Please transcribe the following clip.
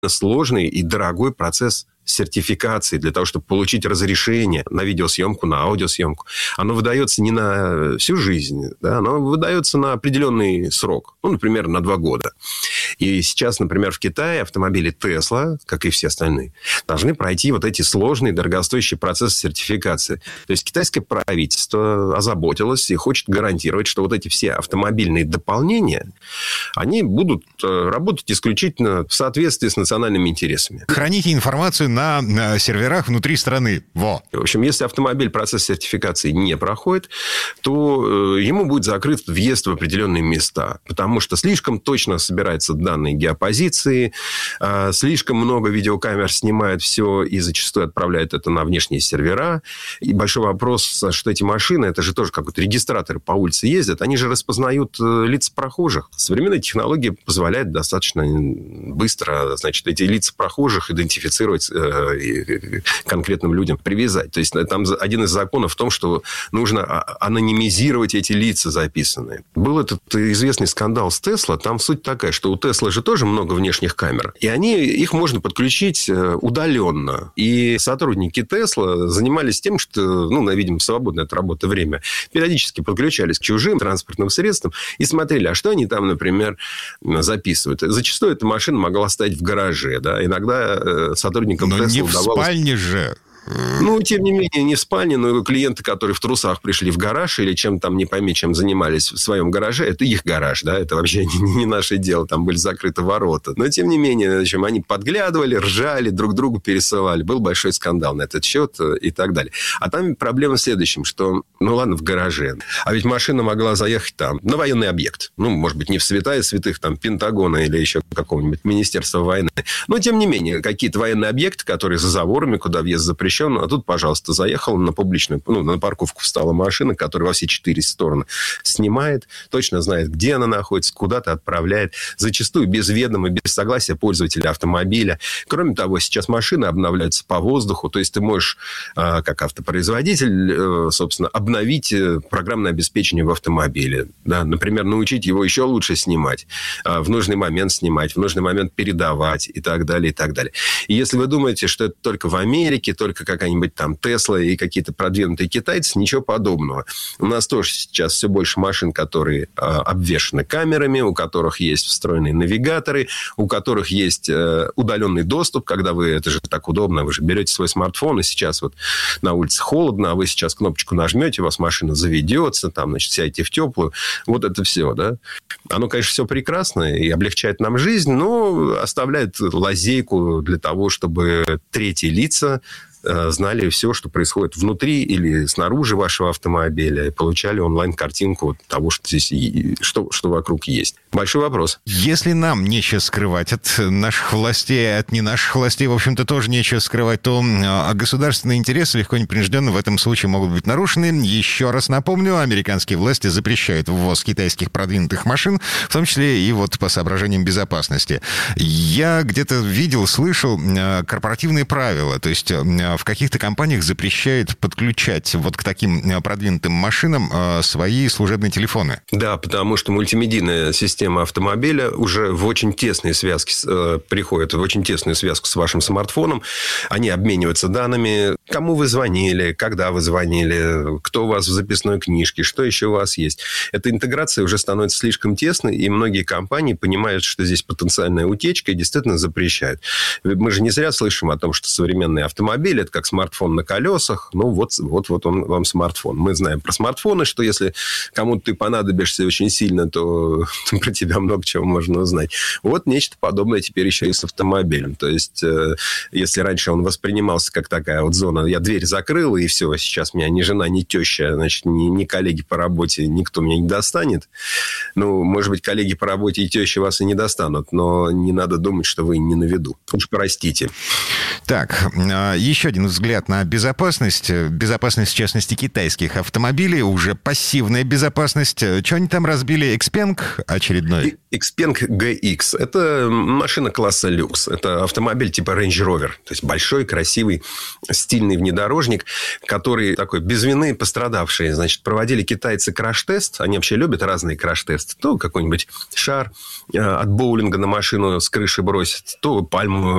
сложный и дорогой процесс сертификации для того, чтобы получить разрешение на видеосъемку, на аудиосъемку. Оно выдается не на всю жизнь, да, оно выдается на определенный срок. Ну, например, на 2 года. И сейчас, например, в Китае автомобили Tesla, как и все остальные, должны пройти вот эти сложные, дорогостоящие процессы сертификации. То есть китайское правительство озаботилось и хочет гарантировать, что вот эти все автомобильные дополнения, они будут работать исключительно в соответствии с национальными интересами. Храните информацию на серверах внутри страны. Во. В общем, если автомобиль процесс сертификации не проходит, то ему будет закрыт въезд в определенные места. Потому что слишком точно собираются данные геопозиции, слишком много видеокамер снимают все и зачастую отправляют это на внешние сервера. И большой вопрос, что эти машины, это же тоже какой-то регистратор по улице ездят, они же распознают лица прохожих. Современная технология позволяет достаточно быстро, значит, эти лица прохожих идентифицировать конкретным людям, привязать. То есть там один из законов в том, что нужно анонимизировать эти лица записанные. Был этот известный скандал с Tesla. Там суть такая, что у Tesla же тоже много внешних камер. И их можно подключить удаленно. И сотрудники Tesla занимались тем, что, видимо, в свободное от работы время, периодически подключались к чужим транспортным средствам и смотрели, а что они там, например, записывают. Зачастую эта машина могла стоять в гараже. Да? Иногда сотрудникам но Tesla не удавалось... в спальне же. Тем не менее, не в спальне, но клиенты, которые в трусах пришли в гараж или чем там, не пойми, чем занимались в своем гараже, это их гараж, да, это вообще не наше дело, там были закрыты ворота. Но, тем не менее, в общем, они подглядывали, ржали, друг другу пересылали. Был большой скандал на этот счет и так далее. А там проблема в следующем, что, ладно, в гараже, а ведь машина могла заехать там на военный объект. Может быть, не в святая святых, там, Пентагона или еще какого-нибудь Министерства войны. Но, тем не менее, какие-то военные объекты, которые за заворами, куда въезд запрещен, а тут, пожалуйста, заехал на публичную, на парковку встала машина, которая во все 4 стороны снимает, точно знает, где она находится, куда-то отправляет, зачастую без ведома, без согласия пользователя автомобиля. Кроме того, сейчас машины обновляются по воздуху, то есть ты можешь, как автопроизводитель, собственно, обновить программное обеспечение в автомобиле. Да? Например, научить его еще лучше снимать, в нужный момент снимать, в нужный момент передавать и так далее, и так далее. И если вы думаете, что это только в Америке, только какая-нибудь там Tesla и какие-то продвинутые китайцы, ничего подобного. У нас тоже сейчас все больше машин, которые обвешаны камерами, у которых есть встроенные навигаторы, у которых есть удаленный доступ, когда вы, это же так удобно, вы же берете свой смартфон, и сейчас вот на улице холодно, а вы сейчас кнопочку нажмете, у вас машина заведется, там, значит, сядете в теплую. Вот это все, да. Оно, конечно, все прекрасно и облегчает нам жизнь, но оставляет лазейку для того, чтобы третьи лица знали все, что происходит внутри или снаружи вашего автомобиля, и получали онлайн-картинку того, что здесь, что вокруг есть. Большой вопрос. Если нам нечего скрывать от наших властей, от не наших властей, в общем-то, тоже нечего скрывать, то государственные интересы легко непринужденно в этом случае могут быть нарушены. Еще раз напомню, американские власти запрещают ввоз китайских продвинутых машин, в том числе и вот по соображениям безопасности. Я где-то видел, слышал корпоративные правила, то есть в каких-то компаниях запрещают подключать вот к таким продвинутым машинам свои служебные телефоны. Да, потому что мультимедийная система автомобиля уже в очень тесные связки приходит, в очень тесную связку с вашим смартфоном. Они обмениваются данными, кому вы звонили, когда вы звонили, кто у вас в записной книжке, что еще у вас есть. Эта интеграция уже становится слишком тесной, и многие компании понимают, что здесь потенциальная утечка, и действительно запрещают. Мы же не зря слышим о том, что современные автомобили — это как смартфон на колесах. Вот он вам смартфон. Мы знаем про смартфоны, что если кому-то ты понадобишься очень сильно, то про тебя много чего можно узнать. Вот нечто подобное теперь еще и с автомобилем. То есть, если раньше он воспринимался как такая вот зона, я дверь закрыл, и все, сейчас меня ни жена, ни теща, значит, ни коллеги по работе, никто меня не достанет. Может быть, коллеги по работе и теща вас и не достанут, но не надо думать, что вы не на виду. Уж простите. Так, еще один взгляд на безопасность. Безопасность, в частности, китайских автомобилей. Уже пассивная безопасность. Что они там разбили? Xpeng очередной? Xpeng GX. Это машина класса люкс. Это автомобиль типа Range Rover. То есть, большой, красивый, стильный внедорожник, который такой без вины пострадавший. Значит, проводили китайцы краш-тест. Они вообще любят разные краш-тесты. То какой-нибудь шар от боулинга на машину с крыши бросит, то пальму